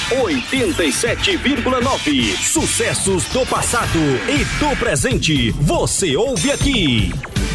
87,9. Sucessos do passado e do presente. Você ouve aqui.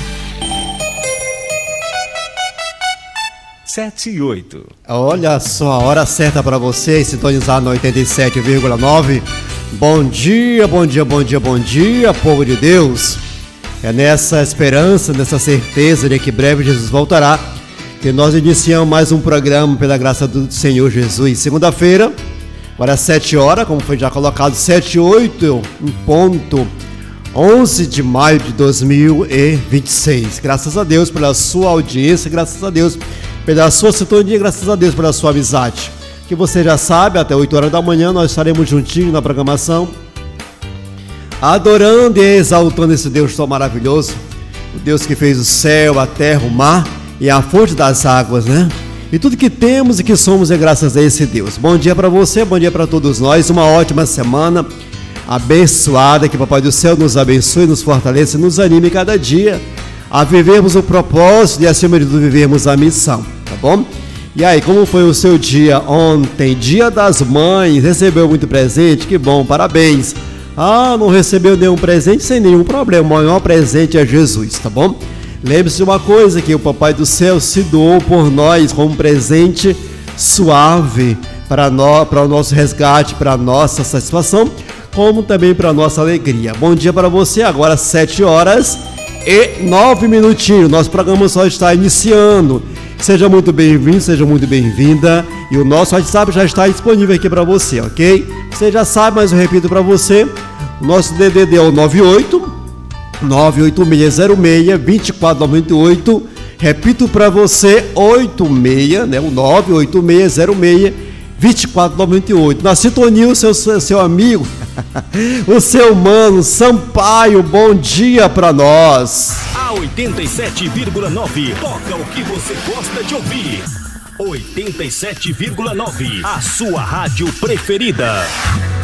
7 e 8. Olha só, a hora certa para você sintonizar no 87,9. Bom dia, bom dia, bom dia, bom dia, povo de Deus. É nessa esperança, nessa certeza de que breve Jesus voltará, que nós iniciamos mais um programa pela graça do Senhor Jesus. Segunda-feira, agora às 7 horas, como foi já colocado, 7 e 8, em ponto, 11 de maio de 2026. Graças a Deus pela sua audiência, graças a Deus pela sua sintonia, graças a Deus pela sua amizade. Que você já sabe, até 8 horas da manhã nós estaremos juntinhos na programação, adorando e exaltando esse Deus tão maravilhoso, o Deus que fez o céu, a terra, o mar e a fonte das águas, né? E tudo que temos e que somos é graças a esse Deus. Bom dia para você, bom dia para todos nós, uma ótima semana abençoada, que o Papai do Céu nos abençoe, nos fortaleça e nos anime cada dia a vivermos o propósito e, acima de tudo, vivermos a missão, tá bom? E aí, como foi o seu dia ontem? Dia das Mães, recebeu muito presente? Que bom, parabéns! Ah, não recebeu nenhum presente? Sem nenhum problema, o maior presente é Jesus, tá bom? Lembre-se de uma coisa, que o Papai do Céu se doou por nós como um presente suave para o nosso resgate, para a nossa satisfação, como também para a nossa alegria. Bom dia para você, agora 7 horas e 9 minutinhos, nosso programa só está iniciando. Seja muito bem-vindo, seja muito bem-vinda, e o nosso WhatsApp já está disponível aqui para você, ok? Você já sabe, mas eu repito para você, o nosso DDD é o 98606-2498, repito para você, 86, né, o 98606-2498, na sintonia o seu amigo, o seu mano Sampaio, bom dia pra nós. A 87,9 toca o que você gosta de ouvir. 87,9, a sua rádio preferida.